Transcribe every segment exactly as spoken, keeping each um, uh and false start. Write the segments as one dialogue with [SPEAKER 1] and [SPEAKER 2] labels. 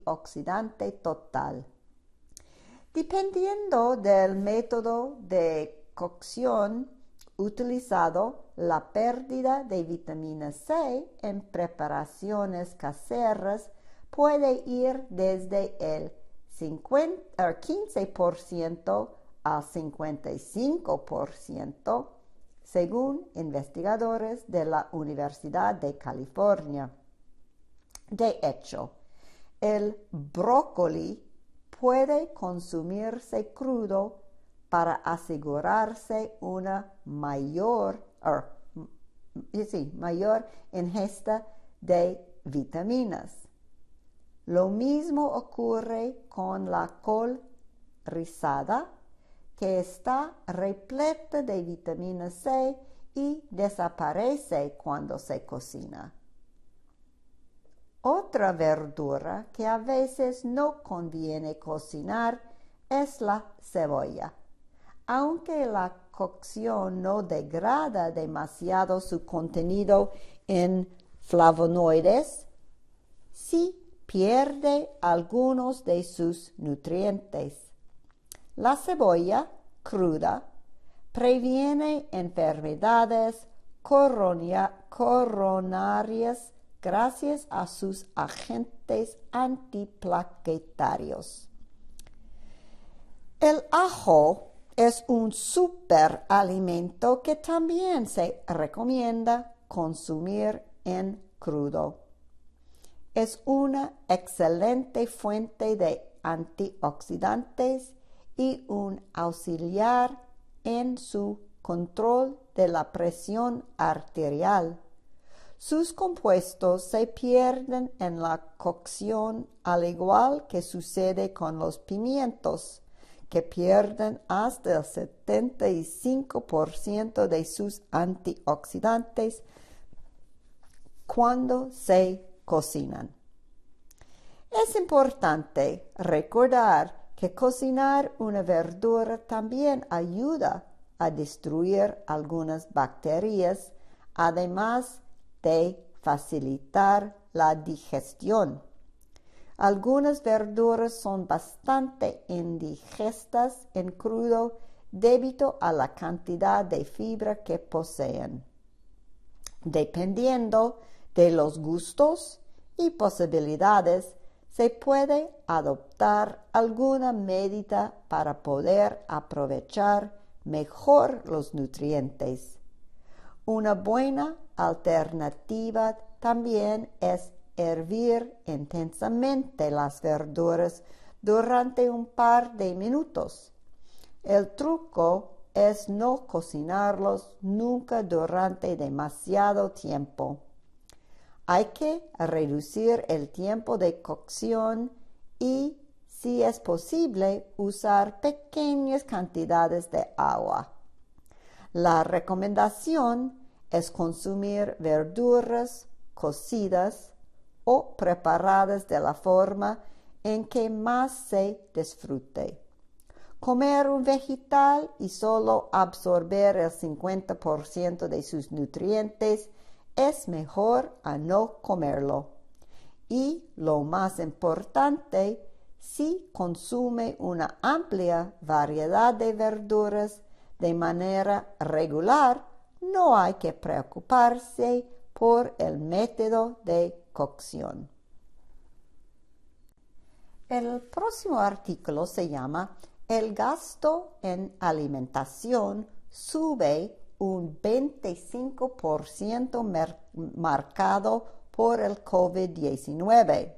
[SPEAKER 1] antioxidante total. Dependiendo del método de cocción utilizado, la pérdida de vitamina C en preparaciones caseras puede ir desde el quince por ciento al cincuenta y cinco por ciento, según investigadores de la Universidad de California. De hecho, el brócoli puede consumirse crudo para asegurarse una mayor, or, sí, mayor ingesta de vitaminas. Lo mismo ocurre con la col rizada, que está repleta de vitamina C y desaparece cuando se cocina. Otra verdura que a veces no conviene cocinar es la cebolla. Aunque la cocción no degrada demasiado su contenido en flavonoides, sí pierde algunos de sus nutrientes. La cebolla cruda previene enfermedades coronia, coronarias gracias a sus agentes antiplaquetarios. El ajo es un superalimento que también se recomienda consumir en crudo. Es una excelente fuente de antioxidantes y un auxiliar en su control de la presión arterial. Sus compuestos se pierden en la cocción, al igual que sucede con los pimientos, que pierden hasta el setenta y cinco por ciento de sus antioxidantes cuando se cocinan. Es importante recordar que cocinar una verdura también ayuda a destruir algunas bacterias, además de facilitar la digestión. Algunas verduras son bastante indigestas en crudo debido a la cantidad de fibra que poseen. Dependiendo de los gustos y posibilidades, se puede adoptar alguna medida para poder aprovechar mejor los nutrientes. Una buena alternativa también es hervir intensamente las verduras durante un par de minutos. El truco es no cocinarlos nunca durante demasiado tiempo. Hay que reducir el tiempo de cocción y, si es posible, usar pequeñas cantidades de agua. La recomendación es consumir verduras cocidas o preparadas de la forma en que más se disfrute. Comer un vegetal y solo absorber el cincuenta por ciento de sus nutrientes es mejor a no comerlo. Y lo más importante, si consume una amplia variedad de verduras de manera regular, no hay que preocuparse por el método de cocción. El próximo artículo se llama El gasto en alimentación sube un veinticinco por ciento marcado por el COVID diecinueve.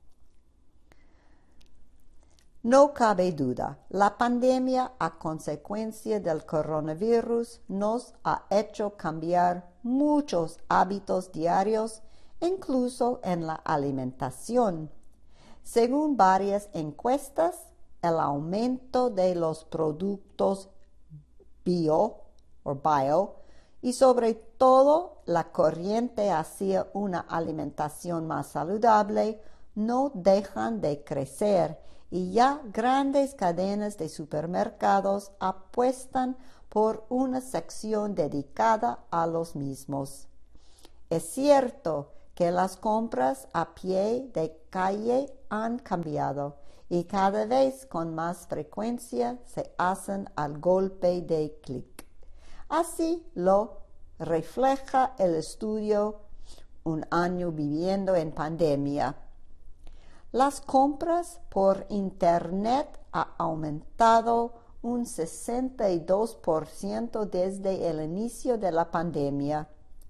[SPEAKER 1] No cabe duda, la pandemia a consecuencia del coronavirus nos ha hecho cambiar muchos hábitos diarios, incluso en la alimentación. Según varias encuestas, el aumento de los productos bio o bio y sobre todo la corriente hacia una alimentación más saludable no dejan de crecer y ya grandes cadenas de supermercados apuestan por una sección dedicada a los mismos. Es cierto que las compras a pie de calle han cambiado y cada vez con más frecuencia se hacen al golpe de clic. Así lo refleja el estudio Un año viviendo en pandemia. Las compras por Internet han aumentado un sesenta y dos por ciento desde el inicio de la pandemia.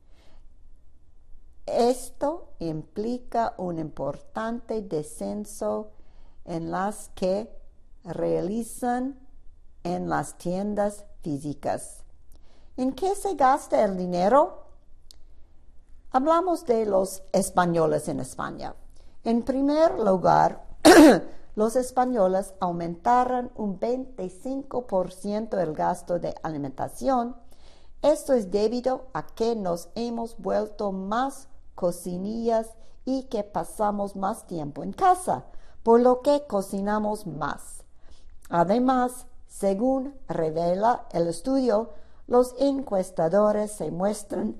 [SPEAKER 1] Esto implica un importante descenso en las que realizan en las tiendas físicas. ¿En qué se gasta el dinero? Hablamos de los españoles en España. En primer lugar, los españoles aumentaron un veinticinco por ciento el gasto de alimentación. Esto es debido a que nos hemos vuelto más cocinillas y que pasamos más tiempo en casa, por lo que cocinamos más. Además, según revela el estudio, los encuestadores se muestran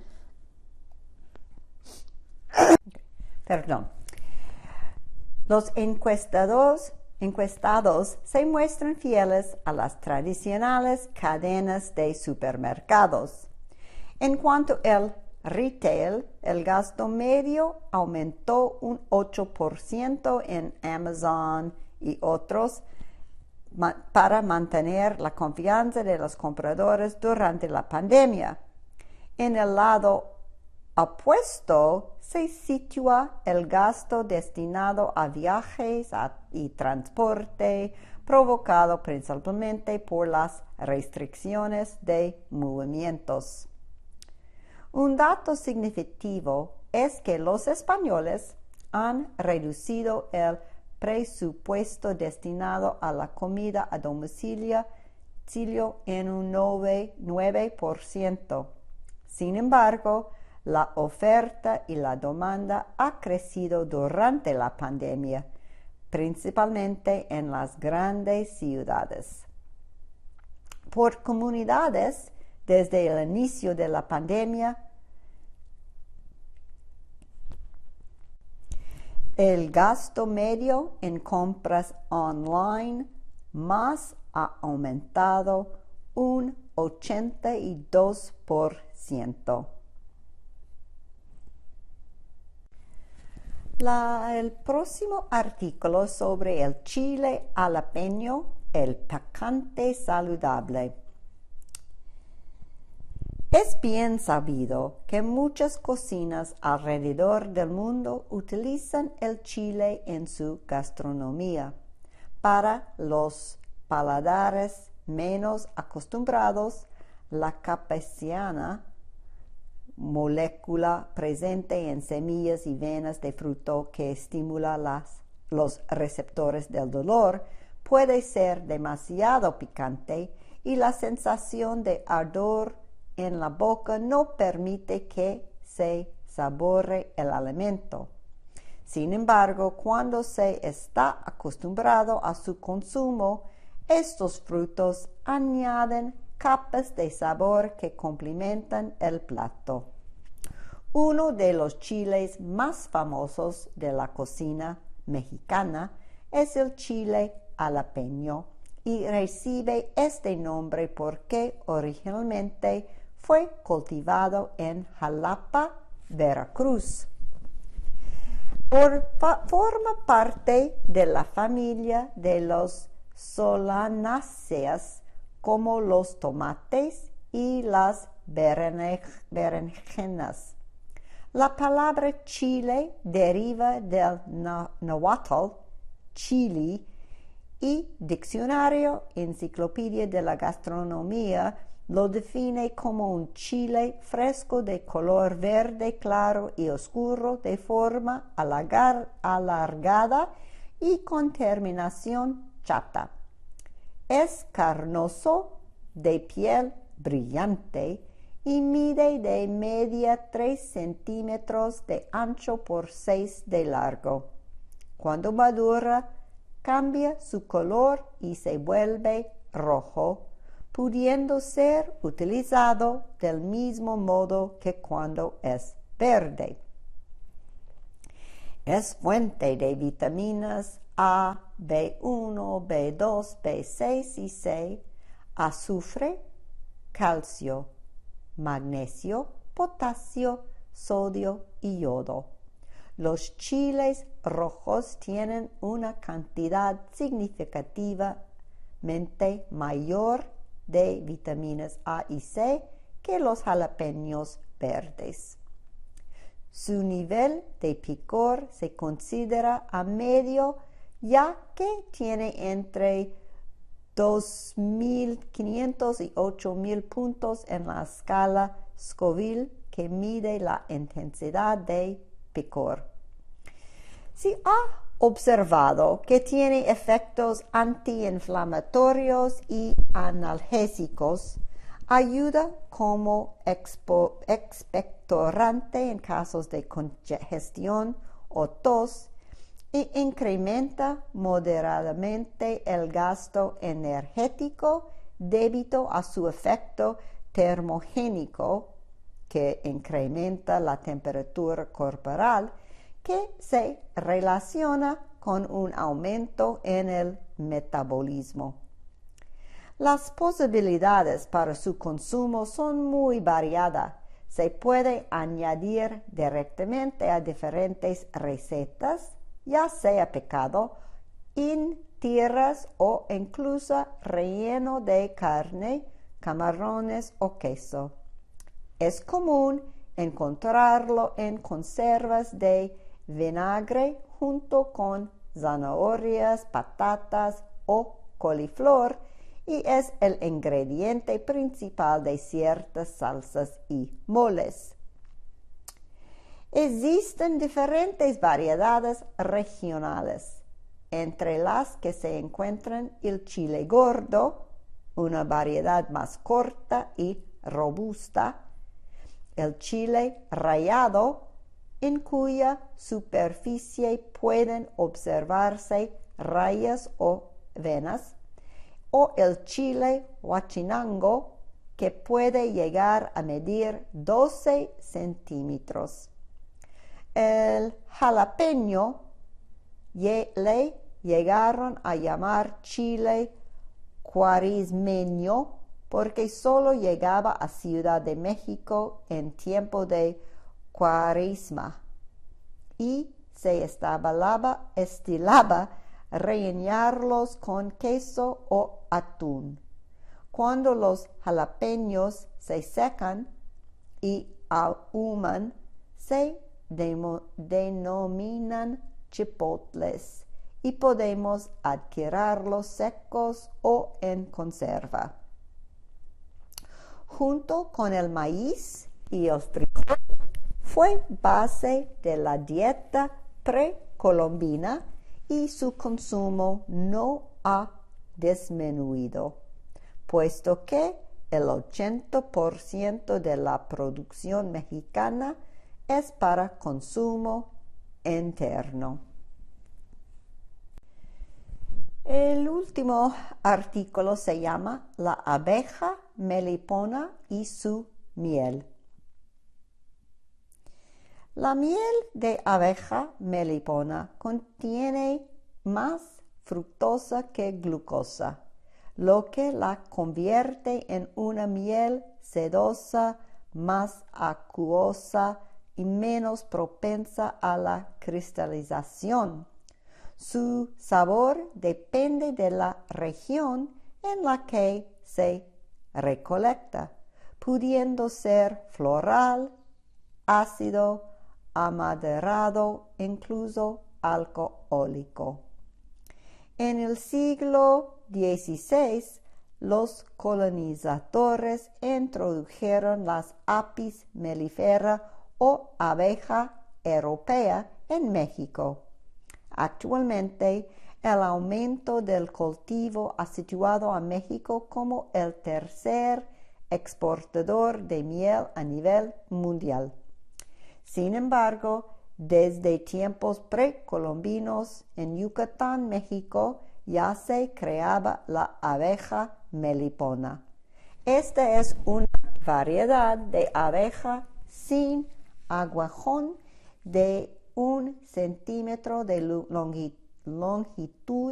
[SPEAKER 1] Perdón. Los encuestados, encuestados se muestran fieles a las tradicionales cadenas de supermercados. En cuanto al retail, el gasto medio aumentó un ocho por ciento en Amazon y otros ma- para mantener la confianza de los compradores durante la pandemia. En el lado opuesto se sitúa el gasto destinado a viajes a- y transporte, provocado principalmente por las restricciones de movimientos. Un dato significativo es que los españoles han reducido el presupuesto destinado a la comida a domicilio en un nueve por ciento. Sin embargo, la oferta y la demanda ha crecido durante la pandemia, principalmente en las grandes ciudades. Por comunidades, desde el inicio de la pandemia, el gasto medio en compras online más ha aumentado un ochenta y dos por ciento. La, el próximo artículo sobre el chile jalapeño, el picante saludable. Es bien sabido que muchas cocinas alrededor del mundo utilizan el chile en su gastronomía. Para los paladares menos acostumbrados, la capsaicina, molécula presente en semillas y venas de fruto que estimula las, los receptores del dolor, puede ser demasiado picante y la sensación de ardor en la boca no permite que se saboree el alimento. Sin embargo, cuando se está acostumbrado a su consumo, estos frutos añaden capas de sabor que complementan el plato. Uno de los chiles más famosos de la cocina mexicana es el chile jalapeño y recibe este nombre porque originalmente fue cultivado en Jalapa, Veracruz. Por, fa, forma parte de la familia de los solanáceas, como los tomates y las berenjenas. La palabra chile deriva del náhuatl, chili, y Diccionario Enciclopedia de la Gastronomía lo define como un chile fresco de color verde claro y oscuro de forma alargar, alargada y con terminación chata. Es carnoso, de piel brillante y mide de media tres centímetros de ancho por seis de largo. Cuando madura, cambia su color y se vuelve rojo, pudiendo ser utilizado del mismo modo que cuando es verde. Es fuente de vitaminas A, B uno, B dos, B seis y C, azufre, calcio, magnesio, potasio, sodio y yodo. Los chiles rojos tienen una cantidad significativamente mayor de vitaminas A y C que los jalapeños verdes. Su nivel de picor se considera a medio, ya que tiene entre dos mil quinientos y ocho mil puntos en la escala Scoville, que mide la intensidad de picor. Se ha observado que tiene efectos antiinflamatorios y analgésicos, ayuda como expo, expectorante en casos de congestión o tos y incrementa moderadamente el gasto energético debido a su efecto termogénico, que incrementa la temperatura corporal, que se relaciona con un aumento en el metabolismo. Las posibilidades para su consumo son muy variadas. Se puede añadir directamente a diferentes recetas, ya sea picado, en tiras o incluso relleno de carne, camarones o queso. Es común encontrarlo en conservas de vinagre junto con zanahorias, patatas o coliflor, y es el ingrediente principal de ciertas salsas y moles. Existen diferentes variedades regionales, entre las que se encuentran el chile gordo, una variedad más corta y robusta, el chile rallado, en cuya superficie pueden observarse rayas o venas, o el chile huachinango, que puede llegar a medir doce centímetros. El jalapeño le llegaron a llamar chile cuaresmeño porque solo llegaba a Ciudad de México en tiempo de Cuaresma y se estilaba, estilaba rellenarlos con queso o atún. Cuando los jalapeños se secan y ahuman, se denominan chipotles y podemos adquirirlos secos o en conserva. Junto con el maíz y el frijol, fue base de la dieta precolombina y su consumo no ha disminuido, puesto que el ochenta por ciento de la producción mexicana es para consumo interno. El último artículo se llama La abeja melipona y su miel. La miel de abeja melipona contiene más fructosa que glucosa, lo que la convierte en una miel sedosa, más acuosa y menos propensa a la cristalización. Su sabor depende de la región en la que se recolecta, pudiendo ser floral, ácido, amaderado, incluso alcohólico. En el siglo dieciséis, los colonizadores introdujeron las apis mellifera o abeja europea en México. Actualmente, el aumento del cultivo ha situado a México como el tercer exportador de miel a nivel mundial. Sin embargo, desde tiempos precolombinos en Yucatán, México, ya se creaba la abeja melipona. Esta es una variedad de abeja sin aguijón de un centímetro de longitud